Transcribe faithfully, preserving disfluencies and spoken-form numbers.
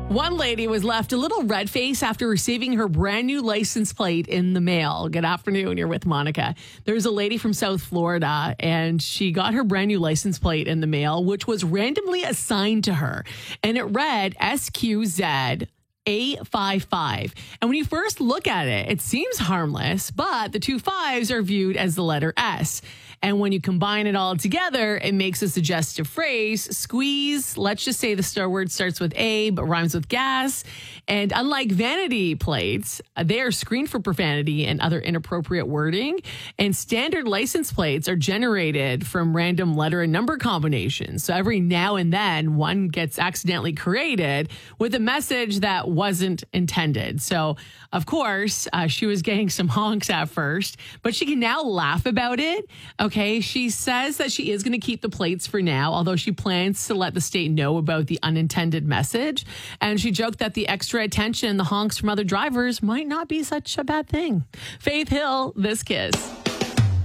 One lady was left a little red face after receiving her brand new license plate in the mail. Good afternoon. You're with Monica. There's a lady from South Florida, and she got her brand new license plate in the mail, which was randomly assigned to her. And it read S Q Z A fifty-five. And when you first look at it, it seems harmless, but the two fives are viewed as the letter S. And when you combine it all together, it makes a suggestive phrase, squeeze. Let's just say the star word starts with A, but rhymes with gas. And unlike vanity plates, they are screened for profanity and other inappropriate wording. And standard license plates are generated from random letter and number combinations. So every now and then, one gets accidentally created with a message that wasn't intended. So, of course, uh, she was getting some honks at first, but she can now laugh about it. Okay, she says that she is going to keep the plates for now, although she plans to let the state know about the unintended message. And she joked that the extra attention, the honks from other drivers might not be such a bad thing. Faith Hill, This Kiss.